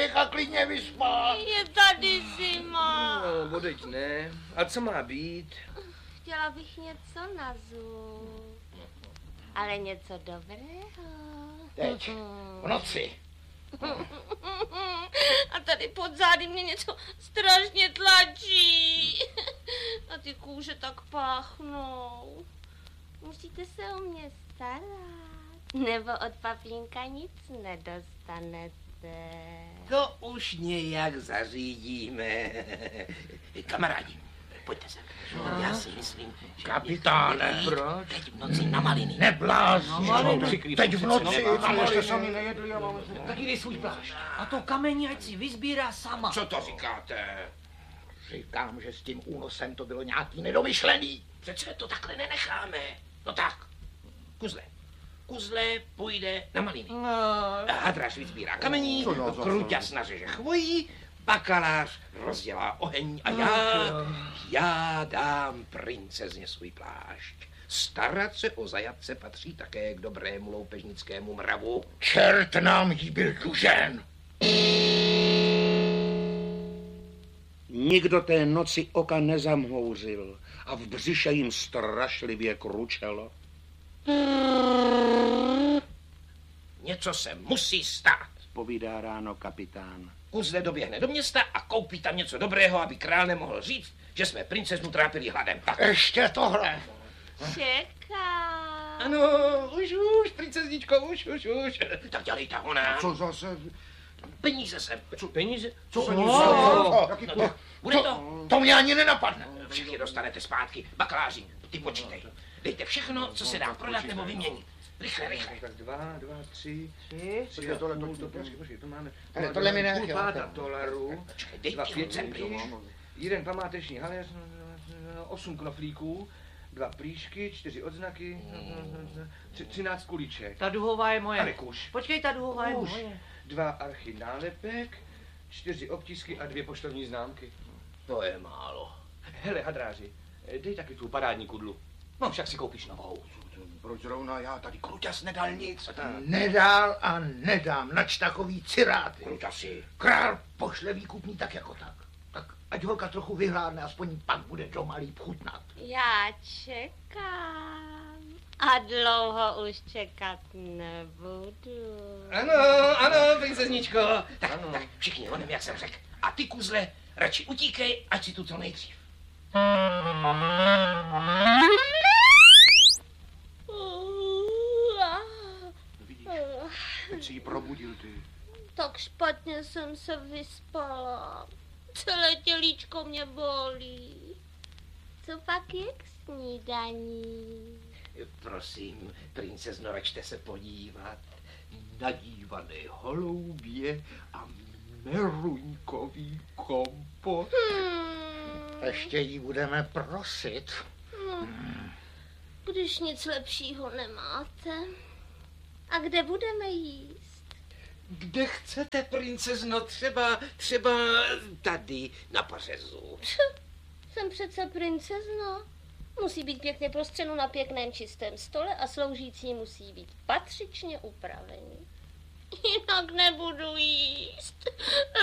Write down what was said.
člověka klidně vyspat. Je tady zima. No, odeď ne. A co má být? Chtěla bych něco na zub. Ale něco dobrého. Teď, v noci. A tady pod zády mě něco strašně tlačí. A ty kůže tak páchnou. Musíte se o mě starat. Nebo od papínka nic nedostanete. To už nějak zařídíme. Kamarádi, pojďte sem. Já si myslím, že Kapitáne, proč? teď v noci na maliny. Neblázni. Teď v noci na maliny. sami nejedli a máme... Taky dej svůj plášť. A to kamení ať si vyzbírá sama. Co to říkáte? Říkám, že s tím únosem to bylo nějaký nedomyšlený. Přece to takhle nenecháme. No tak, Kuzle půjde na maliny. Hadráš vyzbírá kamení, Kruťas nařeže chvojí, bakalář rozdělá oheň a já dám princezně svůj plášť. Starat se o zajatce patří také k dobrému loupežnickému mravu. Čert nám jí byl dlužen. Nikdo té noci oka nezamhouřil a v břiše jim strašlivě kručelo. Něco se musí stát. Povídá ráno kapitán. Kuzle doběhne do města a koupí tam něco dobrého, aby král nemohl říct, že jsme princeznu trápili hladem. Tak. Ještě tohle. Čekám. Ano, už, princezničko, už. Tak dělej tahona. Co zase? Peníze sem. Peníze? Co? Bude to? To mě ani nenapadne. Všichni dostanete zpátky. Bakaláři, ty počítej. Dejte všechno, co se dá prodat nebo vyměnit. Rychle. Tak 2, 3. Počkej, tohle to- Počkej, to máme. Hele, tohle mi ne- Půl páta dolarů. Počkej, dej 2 ti sem pětky, pryč. jeden památeční haléř, 8 knoflíků, 2 plíšky, 4 odznaky, 13 kuliček. Ta duhová je A moje. nekuš. Počkej, ta duhová je Už. moje. 2 archy nálepek, 4 obtisky a 2 poštovní známky. To je málo. Hele, hadráři, dej taky tu parádní kudlu. No, však si koupíš novou. Proč zrovna já tady Kruťas nedal nic. nedál a nedám, nač takový ciráty. Kruťasi. Král pošle výkupní tak jako tak. Tak ať holka trochu vyhládne, aspoň pak bude doma líp chutnat. Já čekám. A dlouho už čekat nebudu. Ano, princezničko. Tak, všichni honem, jak jsem řekl. A ty, Kuzle, radši utíkej, ať si tu co nejdřív. Teď si ji probudil ty. Tak špatně jsem se vyspala. Celé tělíčko mě bolí. Co pak je k snídaní? Prosím, princezno, račte se podívat. Nadívané holoubě a meruňkový kompot. Ještě jí budeme prosit. Když nic lepšího nemáte. A kde budeme jíst? Kde chcete, princezno, třeba tady na pařezu. Jsem přece princezna. Musí být pěkně prostřeno na pěkném čistém stole a sloužící musí být patřičně upraveni. Jinak nebudu jíst.